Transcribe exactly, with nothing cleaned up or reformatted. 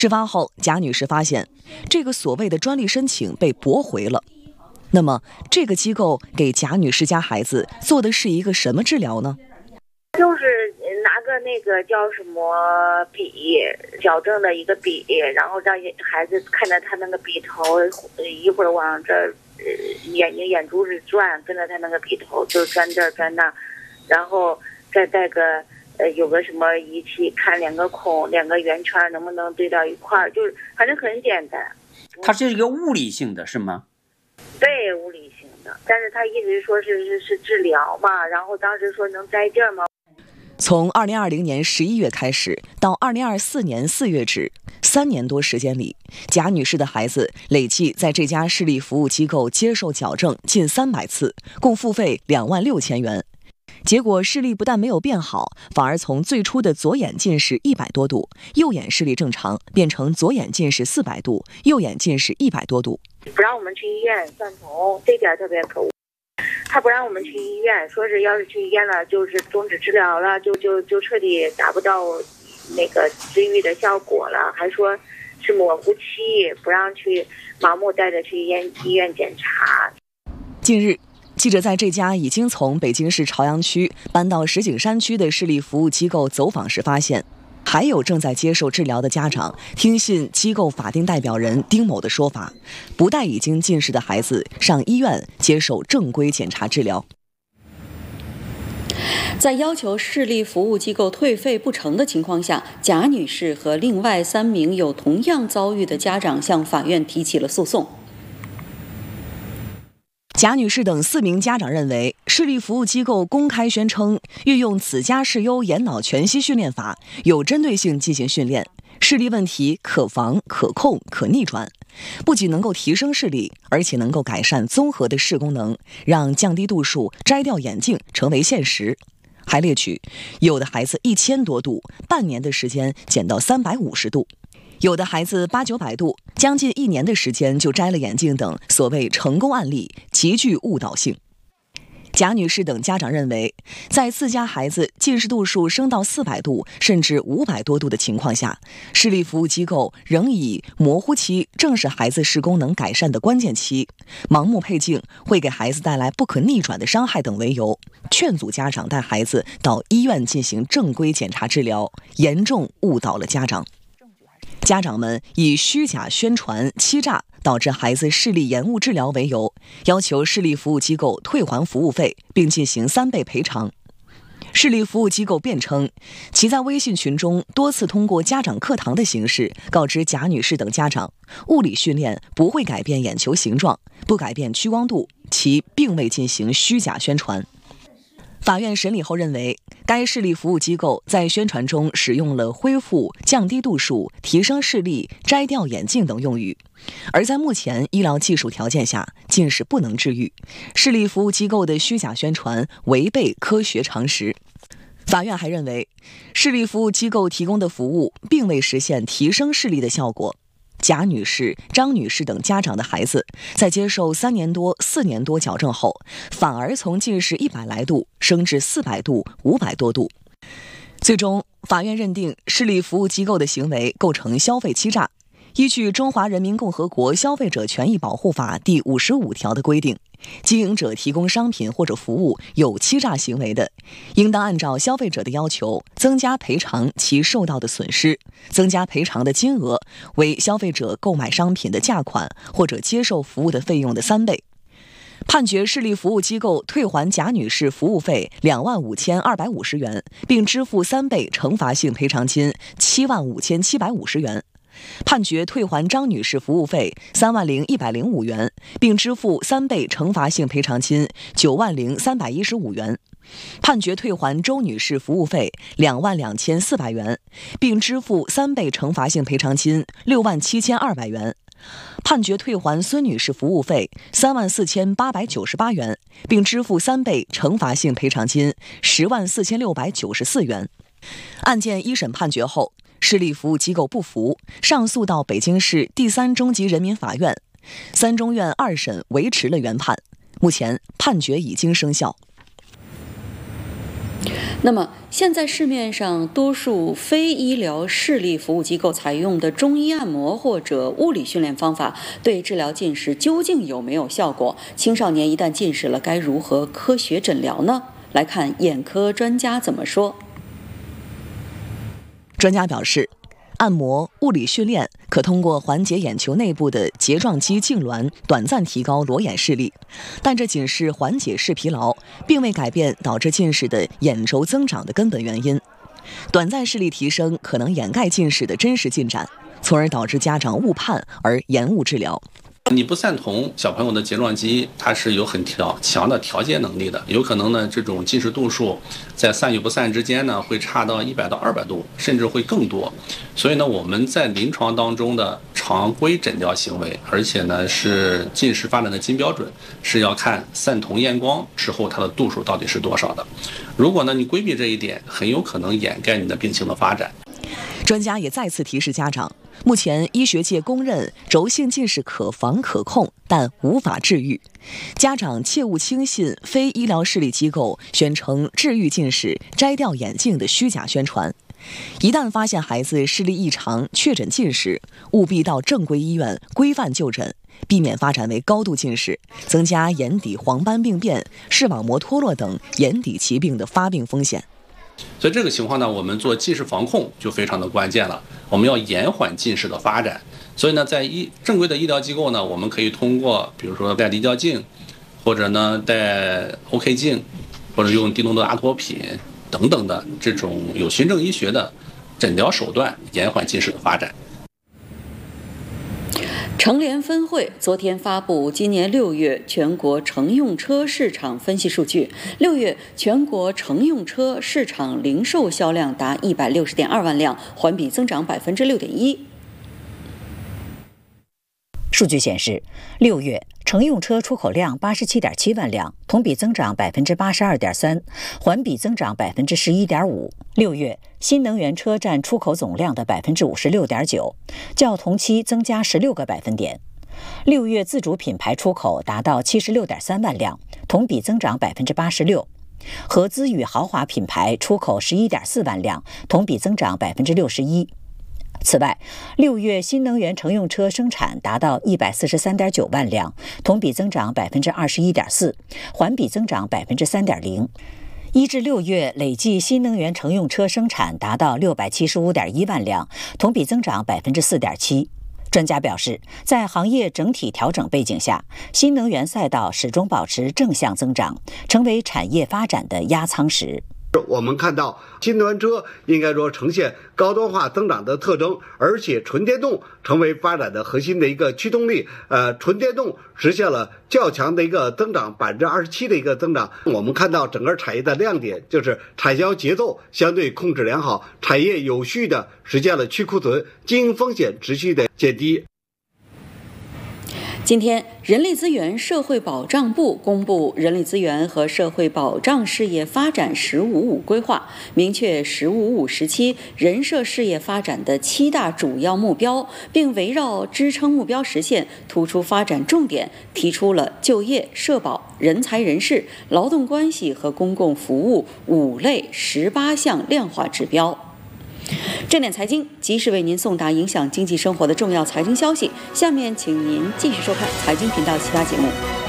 事发后，贾女士发现这个所谓的专利申请被驳回了。那么，这个机构给贾女士家孩子做的是一个什么治疗呢？ 就是拿个那个叫什么笔，矫正的一个笔，然后让孩子看着他那个笔头，一会儿往这眼睛眼珠子转，跟着他那个笔头就转这儿转那，然后再带个呃有个什么仪器看两个孔两个圆圈能不能对到一块儿，就是反正很简单。 它是一个物理性的是吗？ 对，物理性的，但是他一直说是是是治疗嘛，然后当时说能摘劲儿吗？ 从二零二零年十一月开始到二零二四年四月止，三年多时间里，贾女士的孩子累计在这家视力服务机构接受矫正近三百次，共付费两万六千元。结果视力不但没有变好，反而从最初的左眼近视一百多度，右眼视力正常，变成左眼近视四百度，右眼近视一百多度。 不让我们去医院散瞳，这点特别可恶。他不让我们去医院，说是要是去医院了，就是终止治疗了，就就就彻底达不到那个治愈的效果了，还说是模糊期，不让去盲目带着去医院医院检查。 近日，记者在这家已经从北京市朝阳区搬到石景山区的视力服务机构走访时发现，还有正在接受治疗的家长听信机构法定代表人丁某的说法，不带已经近视的孩子上医院接受正规检查治疗。 在要求视力服务机构退费不成的情况下，贾女士和另外三名有同样遭遇的家长向法院提起了诉讼。 贾女士等四名家长认为，视力服务机构公开宣称运用子家视优眼脑全息训练法，有针对性进行训练，视力问题可防、可控、可逆转，不仅能够提升视力，而且能够改善综合的视功能，让降低度数、摘掉眼镜成为现实。还列举，有的孩子一千多度，半年的时间减到三百五十度。有的孩子八九百度，将近一年的时间就摘了眼镜等所谓成功案例极具误导性。贾女士等家长认为，在自家孩子近视度数升到四百度甚至五百多度的情况下，视力服务机构仍以模糊期正是孩子视功能改善的关键期，盲目配镜会给孩子带来不可逆转的伤害等为由，劝阻家长带孩子到医院进行正规检查治疗，严重误导了家长。家长们以虚假宣传、欺诈导致孩子视力延误治疗为由，要求视力服务机构退还服务费，并进行三倍赔偿。视力服务机构辩称，其在微信群中多次通过家长课堂的形式告知贾女士等家长，物理训练不会改变眼球形状，不改变屈光度，其并未进行虚假宣传。法院审理后认为，该视力服务机构在宣传中使用了恢复、降低度数、提升视力、摘掉眼镜等用语，而在目前医疗技术条件下，近视不能治愈，视力服务机构的虚假宣传违背科学常识。法院还认为，视力服务机构提供的服务并未实现提升视力的效果。贾女士、张女士等家长的孩子在接受三年多、四年多矫正后，反而从近视一百来度升至四百度、五百多度。最终，法院认定视力服务机构的行为构成消费欺诈。依据《中华人民共和国消费者权益保护法》第五十五条的规定，经营者提供商品或者服务有欺诈行为的，应当按照消费者的要求增加赔偿其受到的损失，增加赔偿的金额为消费者购买商品的价款或者接受服务的费用的三倍。判决视力服务机构退还贾女士服务费两万五千二百五十元，并支付三倍惩罚性赔偿金七万五千七百五十元。判决退还张女士服务费三万零一百零五元，并支付三倍惩罚性赔偿金九万零三百一十五元。判决退还周女士服务费两万两千四百元，并支付三倍惩罚性赔偿金六万七千二百元。判决退还孙女士服务费三万四千八百九十八元，并支付三倍惩罚性赔偿金十万四千六百九十四元。案件一审判决后，视力服务机构不服，上诉到北京市第三中级人民法院，三中院二审维持了原判。目前判决已经生效。 那么，现在市面上多数非医疗视力服务机构采用的中医按摩或者物理训练方法，对治疗近视究竟有没有效果？青少年一旦近视了，该如何科学诊疗呢？来看眼科专家怎么说。 专家表示，按摩、物理训练可通过缓解眼球内部的睫状肌痉挛，短暂提高裸眼视力，但这仅是缓解视疲劳，并未改变导致近视的眼轴增长的根本原因。短暂视力提升可能掩盖近视的真实进展，从而导致家长误判而延误治疗。 你不散瞳，小朋友的睫状肌它是有很调强的调节能力的，有可能呢这种近视度数在散与不散之间呢会差到一百到二百度，甚至会更多。所以呢我们在临床当中的常规诊疗行为，而且呢是近视发展的金标准，是要看散瞳验光之后它的度数到底是多少的。如果呢你规避这一点，很有可能掩盖你的病情的发展。 专家也再次提示家长，目前医学界公认轴性近视可防可控，但无法治愈。家长切勿轻信非医疗视力机构宣称治愈近视、摘掉眼镜的虚假宣传。一旦发现孩子视力异常，确诊近视，务必到正规医院规范就诊，避免发展为高度近视，增加眼底黄斑病变、视网膜脱落等眼底疾病的发病风险。 所以这个情况呢，我们做近视防控就非常的关键了。我们要延缓近视的发展。所以呢，在医正规的医疗机构呢，我们可以通过比如说戴离焦镜，或者呢戴 O K 镜，或者用低浓度阿托品等等的这种有循证医学的诊疗手段，延缓近视的发展。 成联分会昨天发布今年六月全国乘用车市场分析数据，六月全国乘用车市场零售销量达一百六十点二万辆，环比增长百分之六点一。 数据显示，六月乘用车出口量八十七点七万辆，同比增长百分之八十二点三，环比增长百分之十一点五。六月新能源车占出口总量的百分之五十六点九，较同期增加十六个百分点。六月自主品牌出口达到七十六点三万辆，同比增长百分之八十六。合资与豪华品牌出口十一点四万辆，同比增长百分之六十一。此外，六月新能源乘用车生产达到一百四十三点九万辆，同比增长百分之二十一点四，环比增长百分之三点零。一至六月累计新能源乘用车生产达到六百七十五点一万辆，同比增长百分之四点七。专家表示，在行业整体调整背景下，新能源赛道始终保持正向增长，成为产业发展的压舱石。 我们看到新能源车应该说呈现高端化增长的特征，而且纯电动成为发展的核心的一个驱动力。呃，纯电动实现了较强的一个增长，百分之二十七的一个增长。我们看到整个产业的亮点就是产销节奏相对控制良好，产业有序的实现了去库存，经营风险持续的减低。 今天，人力资源社会保障部公布《人力资源和社会保障事业发展“十五五”规划》，明确“十五五”时期人社事业发展的七大主要目标，并围绕支撑目标实现，突出发展重点，提出了就业、社保、人才人事、劳动关系和公共服务五类十八项量化指标。正点财经及时为您送达影响经济生活的重要财经消息，下面请您继续收看财经频道其他节目。